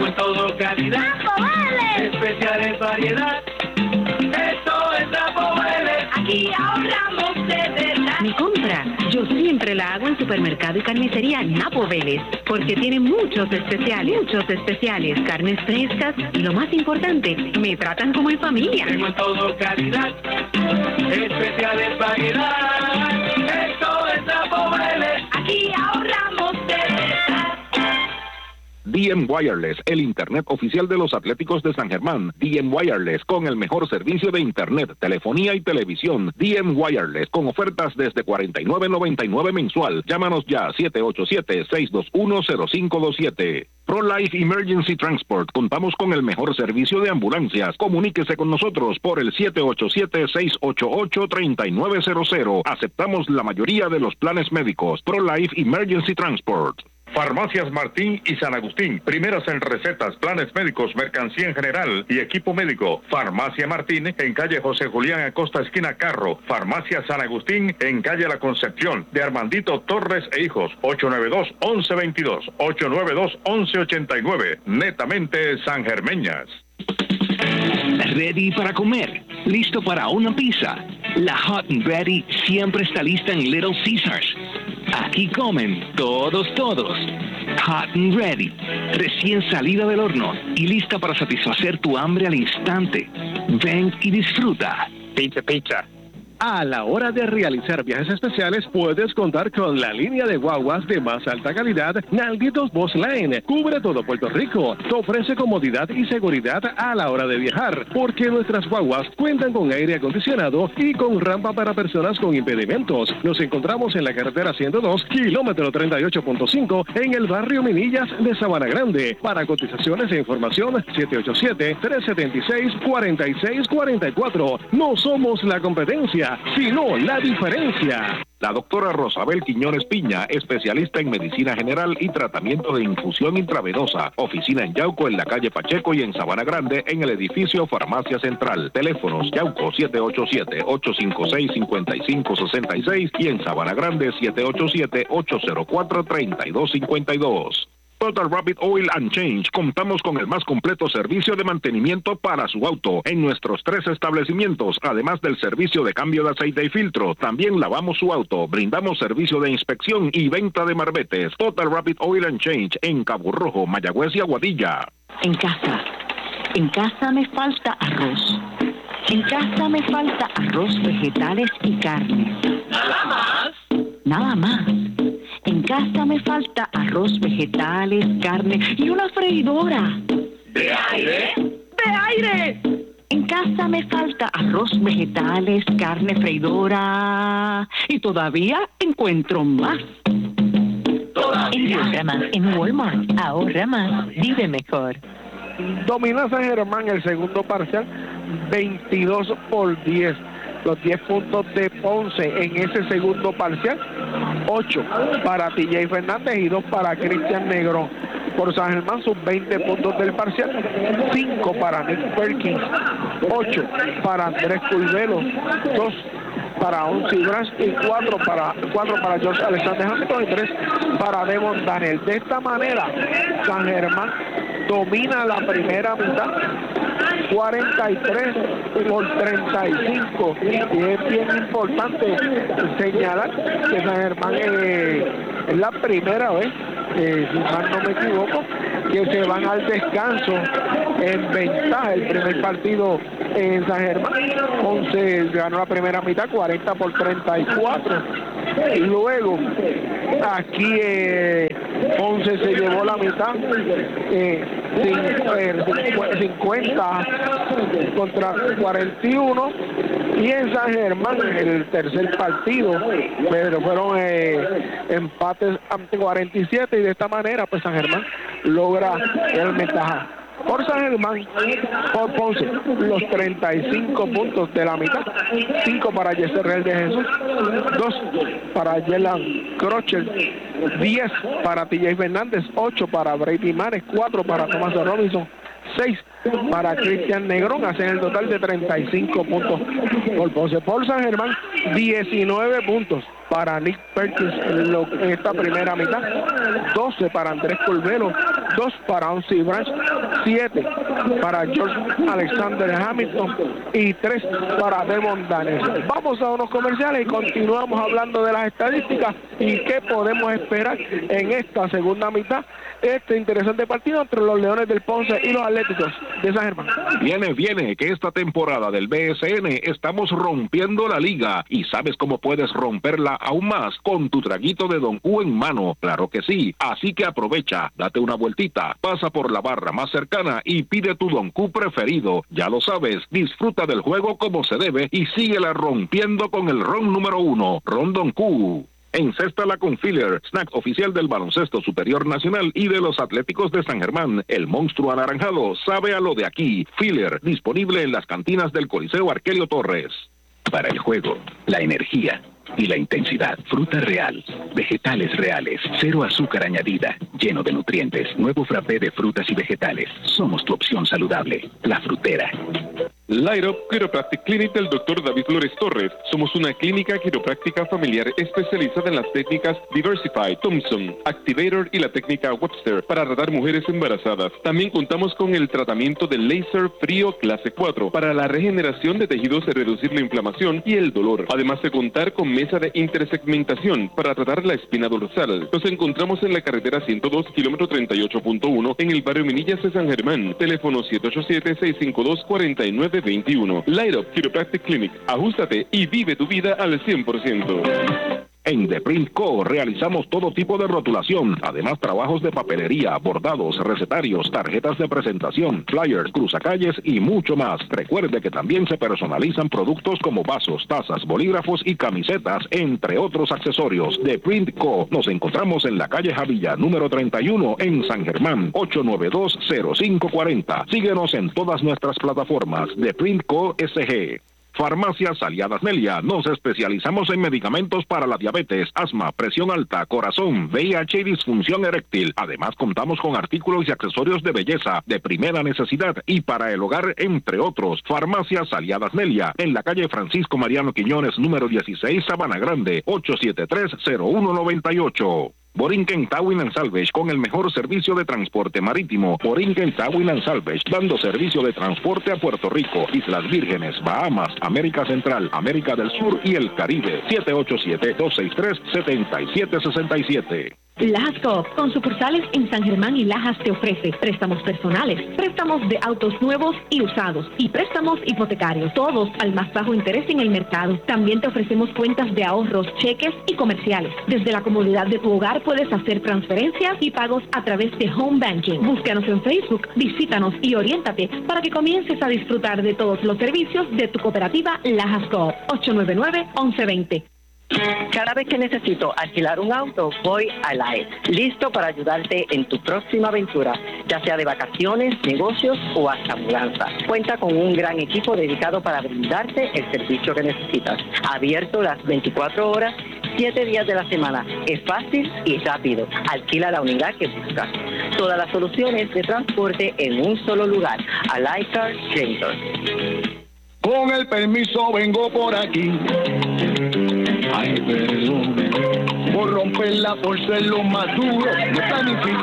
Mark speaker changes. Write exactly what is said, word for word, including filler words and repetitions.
Speaker 1: Tengo en todo calidad.
Speaker 2: ¡Napo Vélez!
Speaker 1: Especiales variedad. Esto es Napo Vélez.
Speaker 2: Aquí ahorramos de verdad.
Speaker 3: Mi compra, yo siempre la hago en supermercado y carnicería Napo Vélez, porque tiene muchos especiales, muchos especiales, carnes frescas y lo más importante, me tratan como en familia.
Speaker 1: Tengo en todo calidad. Especiales variedad. Esto es Napo Vélez.
Speaker 2: Aquí ahorramos de verdad.
Speaker 4: D M Wireless, el Internet oficial de los Atléticos de San Germán. D M Wireless, con el mejor servicio de Internet, telefonía y televisión. D M Wireless, con ofertas desde cuarenta y nueve noventa y nueve mensual. Llámanos ya, siete ocho siete, seis dos uno, cero cinco dos siete. ProLife Emergency Transport. Contamos con el mejor servicio de ambulancias. Comuníquese con nosotros por el siete ocho siete, seis ocho ocho, tres nueve cero cero. Aceptamos la mayoría de los planes médicos. ProLife Emergency Transport.
Speaker 5: Farmacias Martín y San Agustín, primeras en recetas, planes médicos, mercancía en general y equipo médico. Farmacia Martín en calle José Julián Acosta, esquina Carro. Farmacia San Agustín en calle La Concepción, de Armandito Torres e Hijos, ocho nueve dos, once veintidós, ocho nueve dos, once ochenta y nueve. Netamente sangermeñas.
Speaker 6: Ready para comer, listo para una pizza. La Hot and Ready siempre está lista en Little Caesars. Aquí comen todos, todos. Hot and Ready, recién salida del horno y lista para satisfacer tu hambre al instante. Ven y disfruta.
Speaker 7: Pizza, pizza.
Speaker 8: A la hora de realizar viajes especiales, puedes contar con la línea de guaguas de más alta calidad, Nalguitos Boss Line. Cubre todo Puerto Rico. Te ofrece comodidad y seguridad a la hora de viajar, porque nuestras guaguas cuentan con aire acondicionado y con rampa para personas con impedimentos. Nos encontramos en la carretera ciento dos, kilómetro treinta y ocho punto cinco, en el barrio Minillas de Sabana Grande. Para cotizaciones e información, siete ocho siete, tres siete seis, cuatro seis cuatro cuatro. No somos la competencia, sino la diferencia.
Speaker 4: La doctora Rosabel Quiñones Piña, especialista en medicina general y tratamiento de infusión intravenosa. Oficina en Yauco, en la calle Pacheco, y en Sabana Grande, en el edificio Farmacia Central. Teléfonos: Yauco siete ocho siete, ocho cinco seis, cinco cinco seis seis y en Sabana Grande siete ocho siete, ocho cero cuatro, tres dos cinco dos. Total Rapid Oil and Change. Contamos con el más completo servicio de mantenimiento para su auto en nuestros tres establecimientos, además del servicio de cambio de aceite y filtro. También lavamos su auto, brindamos servicio de inspección y venta de marbetes. Total Rapid Oil and Change en Cabo Rojo, Mayagüez y Aguadilla.
Speaker 3: En casa, en casa me falta arroz. En casa me falta arroz, vegetales y carne.
Speaker 1: Nada más.
Speaker 3: Nada más. En casa me falta arroz, vegetales, carne y una freidora.
Speaker 1: ¿De aire?
Speaker 3: ¡De aire! En casa me falta arroz, vegetales, carne, freidora. Y todavía encuentro más.
Speaker 1: Todavía.
Speaker 3: Ahorra más en Walmart. Ahorra más. Vive mejor.
Speaker 9: Domina San Germán el segundo parcial, veintidós por diez. Los diez puntos de Ponce en ese segundo parcial, ocho para T J Fernández y dos para Cristian Negrón. Por San Germán, sus veinte puntos del parcial, cinco para Nick Perkins, ocho para Andrés Curvelo, dos para Onsi Branch y cuatro para cuatro para George Alexander Hamilton y tres para Devon Daniel. De esta manera, San Germán domina la primera mitad, cuarenta y tres por treinta y cinco, y es bien importante señalar que San Germán eh, es la primera vez, eh, si mal no me equivoco, que se van al descanso en ventaja. El primer partido en San Germán, Ponce ganó la primera mitad cuarenta por treinta y cuatro, y luego aquí eh, Ponce se llevó la mitad, eh, cincuenta contra cuarenta y uno, y en San Germán el tercer partido, pero fueron eh, empates ante cuarenta y siete, y de esta manera pues San Germán logra el ventaja. Por San Germán, por Ponce, los treinta y cinco puntos de la mitad, cinco para Jesse Real de Jesús, dos para Yelan Crochet, diez para T J Fernández, ocho para Brady Manes, cuatro para Tomás Robinson, seis para Cristian Negrón, hacen el total de treinta y cinco puntos por Ponce. Por San Germán, diecinueve puntos para Nick Perkins en, en esta primera mitad, doce para Andrés Curvelo, dos para Onsi Branch siete para George Alexander Hamilton y tres para Devon Daniels. Vamos a unos comerciales y continuamos hablando de las estadísticas y qué podemos esperar en esta segunda mitad. Este interesante partido entre los Leones del Ponce y los Atléticos de San Germán.
Speaker 4: Viene, viene, que esta temporada del B S N estamos rompiendo la liga. ¿Y sabes cómo puedes romperla aún más? Con tu traguito de Don Q en mano. Claro que sí. Así que aprovecha, date una vueltita, pasa por la barra más cercana y pide tu Don Q preferido. Ya lo sabes, disfruta del juego como se debe y síguela rompiendo con el ron número uno, Ron Don Q. Encéstala con Filler, snack oficial del Baloncesto Superior Nacional y de los Atléticos de San Germán. El monstruo anaranjado sabe a lo de aquí. Filler, disponible en las cantinas del Coliseo Arquelio Torres.
Speaker 6: Para el juego, la energía y la intensidad. Fruta real, vegetales reales, cero azúcar añadida, lleno de nutrientes. Nuevo frappé de frutas y vegetales. Somos tu opción saludable. La Frutera.
Speaker 7: Light Up Chiropractic Clinic del doctor David Flores Torres. Somos una clínica quiropráctica familiar especializada en las técnicas Diversify, Thompson, Activator y la técnica Webster para tratar mujeres embarazadas. También contamos con el tratamiento de láser frío clase cuatro para la regeneración de tejidos y reducir la inflamación y el dolor. Además de contar con mesa de intersegmentación para tratar la espina dorsal. Nos encontramos en la carretera ciento dos, kilómetro treinta y ocho punto uno, en el barrio Minillas de San Germán. Teléfono siete ocho siete, seis cinco dos, cuatro nueve veintiuno. Light Up Chiropractic Clinic. Ajústate y vive tu vida al cien por ciento.
Speaker 4: En The Print Co. realizamos todo tipo de rotulación, además trabajos de papelería, bordados, recetarios, tarjetas de presentación, flyers, cruzacalles y mucho más. Recuerde que también se personalizan productos como vasos, tazas, bolígrafos y camisetas, entre otros accesorios. The Print Co. Nos encontramos en la calle Javilla, número treinta y uno, en San Germán, ocho nueve dos, cero cinco cuatro cero. Síguenos en todas nuestras plataformas. The Print Co. S G. Farmacias Aliadas Nelia. Nos especializamos en medicamentos para la diabetes, asma, presión alta, corazón, V I H y disfunción eréctil. Además, contamos con artículos y accesorios de belleza de primera necesidad y para el hogar, entre otros. Farmacias Aliadas Nelia, en la calle Francisco Mariano Quiñones, número dieciséis, Sabana Grande, ocho siete tres, cero uno nueve ocho. Borinquen Towing and Salvage, con el mejor servicio de transporte marítimo. Borinquen Towing and Salvage, dando servicio de transporte a Puerto Rico, Islas Vírgenes, Bahamas, América Central, América del Sur y el Caribe. siete ocho siete, dos seis tres, siete siete seis siete.
Speaker 3: Lajas Coop, con sucursales en San Germán y Lajas, te ofrece préstamos personales, préstamos de autos nuevos y usados y préstamos hipotecarios, todos al más bajo interés en el mercado. También te ofrecemos cuentas de ahorros, cheques y comerciales. Desde la comodidad de tu hogar puedes hacer transferencias y pagos a través de Home Banking. Búscanos en Facebook, visítanos y oriéntate para que comiences a disfrutar de todos los servicios de tu cooperativa Lajas Coop. ocho nueve nueve, once veinte.
Speaker 10: Cada vez que necesito alquilar un auto, voy a L A E, listo para ayudarte en tu próxima aventura, ya sea de vacaciones, negocios o hasta mudanza. Cuenta con un gran equipo dedicado para brindarte el servicio que necesitas. Abierto las veinticuatro horas, siete días de la semana. Es fácil y rápido. Alquila la unidad que buscas. Todas las soluciones de transporte en un solo lugar. Alaika Center.
Speaker 1: Con el permiso vengo por aquí. Ay, perdón, por romperla, por ser lo más duro. No es tan difícil.